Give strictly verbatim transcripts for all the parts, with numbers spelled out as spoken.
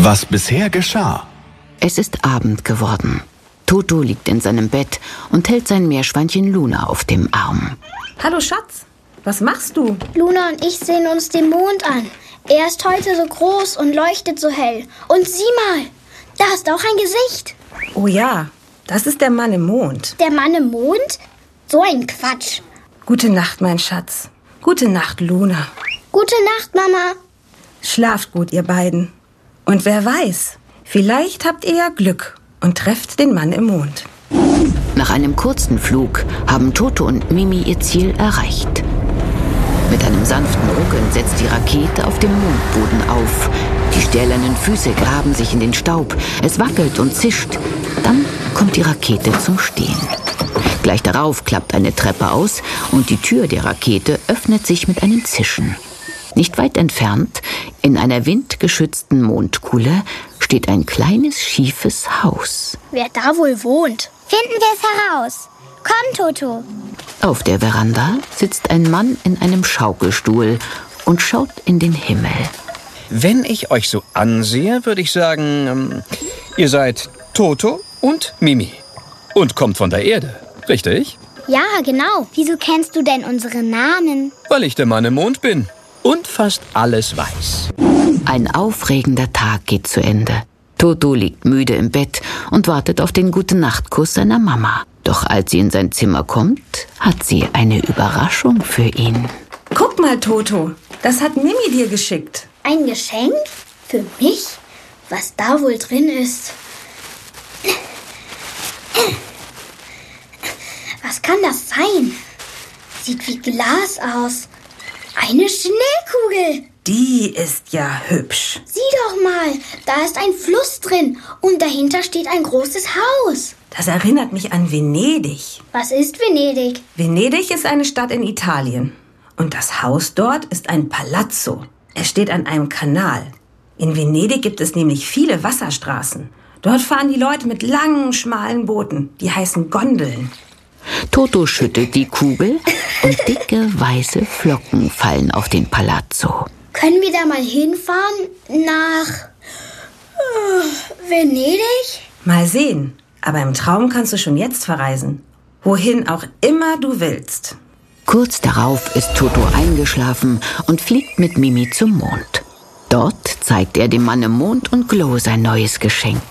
Was bisher geschah. Es ist Abend geworden. Toto liegt in seinem Bett und hält sein Meerschweinchen Luna auf dem Arm. Hallo Schatz, was machst du? Luna und ich sehen uns den Mond an. Er ist heute so groß und leuchtet so hell. Und sieh mal, da ist auch ein Gesicht. Oh ja, das ist der Mann im Mond. Der Mann im Mond? So ein Quatsch. Gute Nacht, mein Schatz. Gute Nacht, Luna. Gute Nacht, Mama. Schlaft gut, ihr beiden. Und wer weiß, vielleicht habt ihr ja Glück und trefft den Mann im Mond. Nach einem kurzen Flug haben Toto und Mimi ihr Ziel erreicht. Mit einem sanften Ruckeln setzt die Rakete auf dem Mondboden auf. Die stählernen Füße graben sich in den Staub. Es wackelt und zischt. Dann kommt die Rakete zum Stehen. Gleich darauf klappt eine Treppe aus und die Tür der Rakete öffnet sich mit einem Zischen. Nicht weit entfernt, in einer windgeschützten Mondkuhle, steht ein kleines, schiefes Haus. Wer da wohl wohnt? Finden wir es heraus. Komm, Toto. Auf der Veranda sitzt ein Mann in einem Schaukelstuhl und schaut in den Himmel. Wenn ich euch so ansehe, würde ich sagen, ähm, ihr seid Toto und Mimi. Und kommt von der Erde, richtig? Ja, genau. Wieso kennst du denn unsere Namen? Weil ich der Mann im Mond bin und fast alles weiß. Ein aufregender Tag geht zu Ende. Toto liegt müde im Bett und wartet auf den Gute-Nacht-Kuss seiner Mama. Doch als sie in sein Zimmer kommt, hat sie eine Überraschung für ihn. Guck mal, Toto, das hat Mimi dir geschickt. Ein Geschenk? Für mich? Was da wohl drin ist? Was kann das sein? Sieht wie Glas aus. Eine Schneekugel. Die ist ja hübsch. Sieh doch mal, da ist ein Fluss drin und dahinter steht ein großes Haus. Das erinnert mich an Venedig. Was ist Venedig? Venedig ist eine Stadt in Italien. Und das Haus dort ist ein Palazzo. Es steht an einem Kanal. In Venedig gibt es nämlich viele Wasserstraßen. Dort fahren die Leute mit langen, schmalen Booten. Die heißen Gondeln. Toto schüttelt die Kugel und dicke, weiße Flocken fallen auf den Palazzo. Können wir da mal hinfahren? Nach äh, Venedig? Mal sehen. Aber im Traum kannst du schon jetzt verreisen. Wohin auch immer du willst. Kurz darauf ist Toto eingeschlafen und fliegt mit Mimi zum Mond. Dort zeigt er dem Mann im Mond und Glo sein neues Geschenk.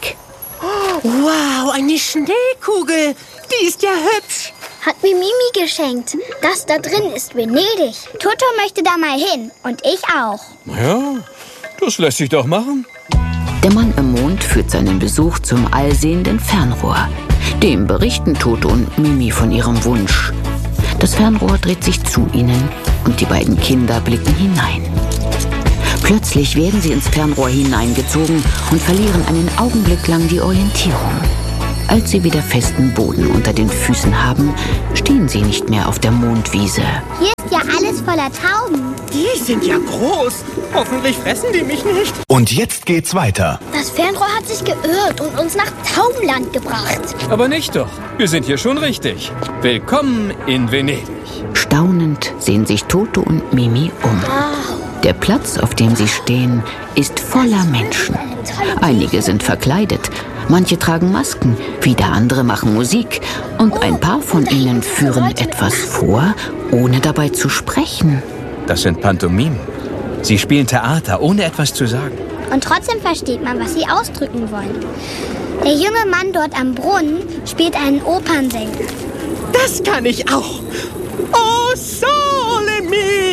Wow, eine Schneekugel. Die ist ja hübsch. Hat mir Mimi geschenkt. Das da drin ist Venedig. Toto möchte da mal hin. Und ich auch. Ja, das lässt sich doch machen. Der Mann im Mond führt seinen Besuch zum allsehenden Fernrohr. Dem berichten Toto und Mimi von ihrem Wunsch. Das Fernrohr dreht sich zu ihnen und die beiden Kinder blicken hinein. Plötzlich werden sie ins Fernrohr hineingezogen und verlieren einen Augenblick lang die Orientierung. Als sie wieder festen Boden unter den Füßen haben, stehen sie nicht mehr auf der Mondwiese. Hier ist ja alles voller Tauben. Die sind ja groß. Hoffentlich fressen die mich nicht. Und jetzt geht's weiter. Das Fernrohr hat sich geirrt und uns nach Taubenland gebracht. Aber nicht doch. Wir sind hier schon richtig. Willkommen in Venedig. Staunend sehen sich Toto und Mimi um. Der Platz, auf dem sie stehen, ist voller Menschen. Einige sind verkleidet, manche tragen Masken, wieder andere machen Musik und ein paar von ihnen führen etwas vor, ohne dabei zu sprechen. Das sind Pantomimen. Sie spielen Theater, ohne etwas zu sagen. Und trotzdem versteht man, was sie ausdrücken wollen. Der junge Mann dort am Brunnen spielt einen Opernsänger. Das kann ich auch. Oh, sole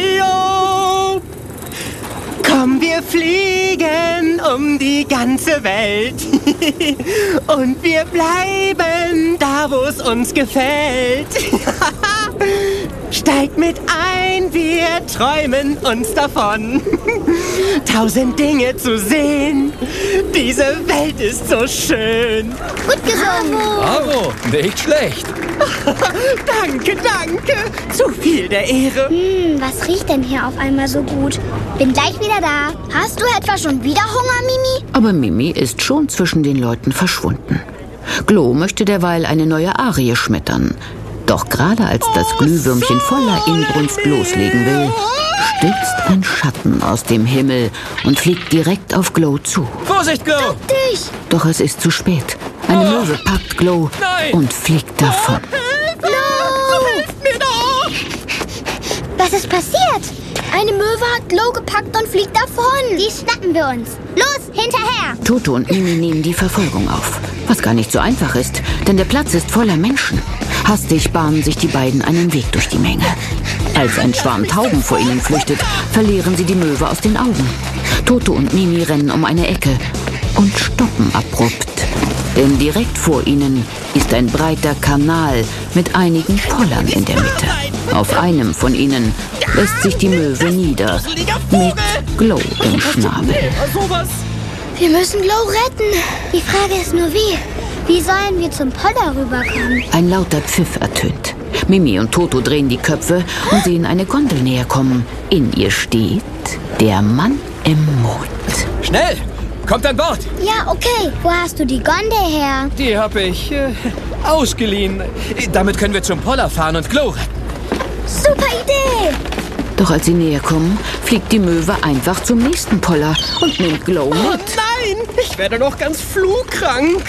mio. Komm, wir fliegen um die ganze Welt. Und wir bleiben da, wo es uns gefällt. Steigt mit ein, wir träumen uns davon. Tausend Dinge zu sehen. Diese Welt ist so schön. Gut gesungen. Bravo, nicht schlecht. Danke, danke. Zu viel der Ehre. Hm, was riecht denn hier auf einmal so gut? Bin gleich wieder da. Hast du etwa schon wieder Hunger, Mimi? Aber Mimi ist schon zwischen den Leuten verschwunden. Glo möchte derweil eine neue Arie schmettern. Doch gerade als das Glühwürmchen voller Inbrunst loslegen will, stürzt ein Schatten aus dem Himmel und fliegt direkt auf Glow zu. Vorsicht, Glow! Dich! Doch es ist zu spät. Eine Möwe packt Glow Nein! und fliegt davon. Was ist passiert? Eine Möwe hat Glow gepackt und fliegt davon. Die schnappen wir uns. Los, hinterher! Toto und Mimi nehmen die Verfolgung auf. Was gar nicht so einfach ist, denn der Platz ist voller Menschen. Hastig bahnen sich die beiden einen Weg durch die Menge. Als ein Schwarm Tauben vor ihnen flüchtet, verlieren sie die Möwe aus den Augen. Toto und Mimi rennen um eine Ecke und stoppen abrupt. Denn direkt vor ihnen ist ein breiter Kanal mit einigen Pollern in der Mitte. Auf einem von ihnen lässt sich die Möwe nieder, mit Glow im Schnabel. Wir müssen Glow retten. Die Frage ist nur wie. Wie sollen wir zum Poller rüberkommen? Ein lauter Pfiff ertönt. Mimi und Toto drehen die Köpfe und sehen eine Gondel näher kommen. In ihr steht der Mann im Mond. Schnell! Kommt an Bord! Ja, okay. Wo hast du die Gondel her? Die habe ich äh, ausgeliehen. Damit können wir zum Poller fahren und Glow retten. Super Idee! Doch als sie näher kommen, fliegt die Möwe einfach zum nächsten Poller und nimmt Glow mit. Nein, ich werde noch ganz flugkrank.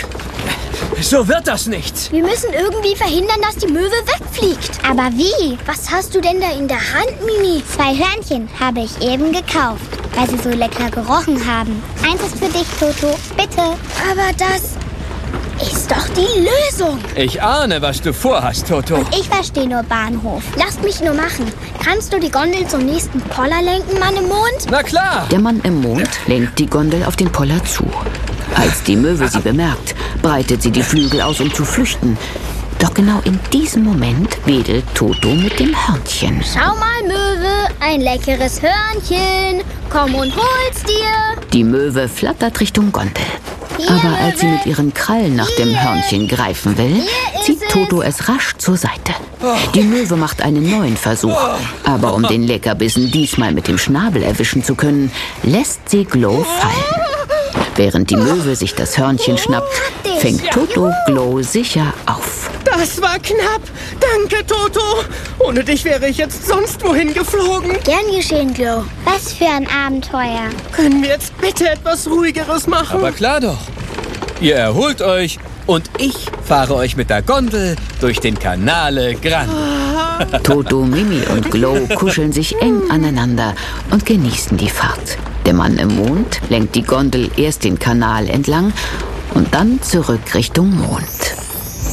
So wird das nicht. Wir müssen irgendwie verhindern, dass die Möwe wegfliegt. Aber wie? Was hast du denn da in der Hand, Mimi? Zwei Hörnchen habe ich eben gekauft, weil sie so lecker gerochen haben. Eins ist für dich, Toto. Bitte. Aber das ist doch die Lösung. Ich ahne, was du vorhast, Toto. Ich verstehe nur Bahnhof. Lasst mich nur machen. Kannst du die Gondel zum nächsten Poller lenken, Mann im Mond? Na klar. Der Mann im Mond lenkt die Gondel auf den Poller zu. Als die Möwe sie bemerkt, breitet sie die Flügel aus, um zu flüchten. Doch genau in diesem Moment wedelt Toto mit dem Hörnchen. Schau mal, Möwe, ein leckeres Hörnchen. Komm und hol's dir. Die Möwe flattert Richtung Gondel. Aber als sie mit ihren Krallen nach dem Hörnchen greifen will, zieht Toto es rasch zur Seite. Die Möwe macht einen neuen Versuch. Aber um den Leckerbissen diesmal mit dem Schnabel erwischen zu können, lässt sie Glow fallen. Während die Möwe sich das Hörnchen schnappt, fängt Toto Glow sicher auf. Das war knapp. Danke, Toto. Ohne dich wäre ich jetzt sonst wohin geflogen. Gern geschehen, Glow. Was für ein Abenteuer. Können wir jetzt bitte etwas Ruhigeres machen? Aber klar doch. Ihr erholt euch und ich fahre euch mit der Gondel durch den Canale Grande. Toto, Mimi und Glow kuscheln sich eng aneinander und genießen die Fahrt. Der Mann im Mond lenkt die Gondel erst den Kanal entlang und dann zurück Richtung Mond.